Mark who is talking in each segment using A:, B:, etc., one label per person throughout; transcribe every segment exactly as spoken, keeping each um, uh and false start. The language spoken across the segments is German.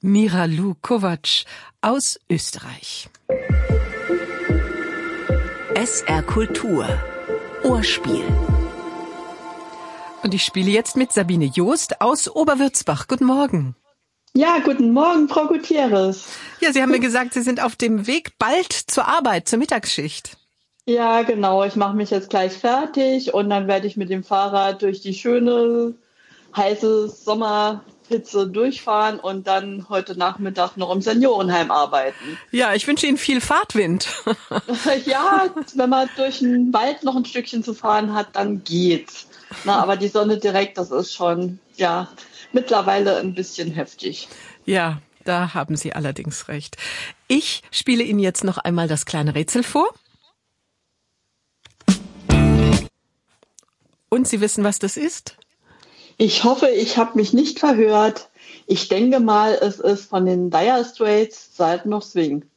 A: Mira-Lou Kovacs aus Österreich.
B: S R Kultur. Ohrspiel.
A: Und ich spiele jetzt mit Sabine Joost aus Oberwürzbach. Guten Morgen.
C: Ja, guten Morgen, Frau Gutierrez.
A: Ja, Sie haben mir gesagt, Sie sind auf dem Weg bald zur Arbeit, zur Mittagsschicht.
C: Ja, genau. Ich mache mich jetzt gleich fertig und dann werde ich mit dem Fahrrad durch die schöne, heiße Sommerhitze durchfahren und dann heute Nachmittag noch im Seniorenheim arbeiten.
A: Ja, ich wünsche Ihnen viel Fahrtwind.
C: Ja, wenn man durch den Wald noch ein Stückchen zu fahren hat, dann geht's. Na, aber die Sonne direkt, das ist schon, ja, mittlerweile ein bisschen heftig.
A: Ja, da haben Sie allerdings recht. Ich spiele Ihnen jetzt noch einmal das kleine Rätsel vor. Und Sie wissen, was das ist?
C: Ich hoffe, ich habe mich nicht verhört. Ich denke mal, es ist von den Dire Straits Sultan of Swing.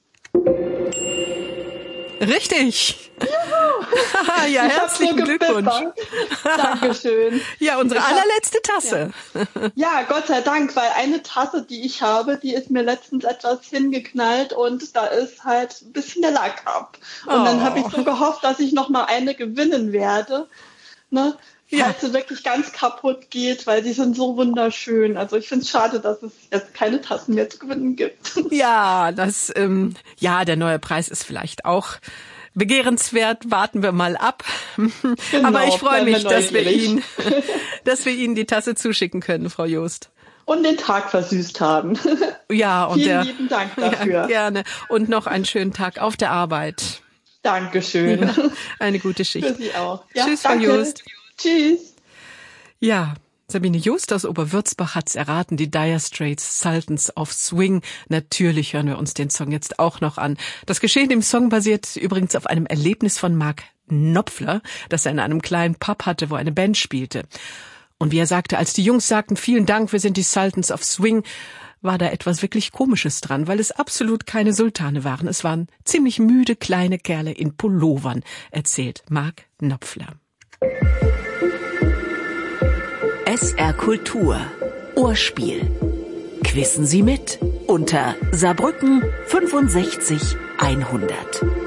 A: Richtig. Juhu. Ja, herzlichen Glückwunsch.
C: Dankeschön.
A: Ja, unsere hab, allerletzte Tasse.
C: Ja. ja, Gott sei Dank, weil eine Tasse, die ich habe, die ist mir letztens etwas hingeknallt und da ist halt ein bisschen der Lack ab. Und oh. dann habe ich so gehofft, dass ich noch mal eine gewinnen werde. Ne? Ja. Falls sie wirklich ganz kaputt geht, weil sie sind so wunderschön. Also ich finde es schade, dass es jetzt keine Tassen mehr zu gewinnen gibt.
A: Ja, das, ähm, ja, der neue Preis ist vielleicht auch begehrenswert. Warten wir mal ab. Genau, aber ich freue mich, wir dass wir Ihnen, dass wir Ihnen die Tasse zuschicken können, Frau Joost.
C: Und den Tag versüßt haben.
A: Ja, und
C: vielen
A: der,
C: lieben Dank dafür.
A: Ja, gerne. Und noch einen schönen Tag auf der Arbeit.
C: Dankeschön.
A: Ja, eine gute Schicht.
C: Für Sie auch. Ja,
A: tschüss,
C: danke.
A: Frau Joost.
C: Tschüss.
A: Ja, Sabine Joost aus Oberwürzbach hat's erraten, die Dire Straits Sultans of Swing. Natürlich hören wir uns den Song jetzt auch noch an. Das Geschehen im Song basiert übrigens auf einem Erlebnis von Mark Knopfler, das er in einem kleinen Pub hatte, wo eine Band spielte. Und wie er sagte, als die Jungs sagten, vielen Dank, wir sind die Sultans of Swing, war da etwas wirklich Komisches dran, weil es absolut keine Sultane waren. Es waren ziemlich müde kleine Kerle in Pullovern, erzählt Mark Knopfler.
B: S R Kultur. Ohrspiel. Quissen Sie mit unter Saarbrücken fünfundsechzig hundert.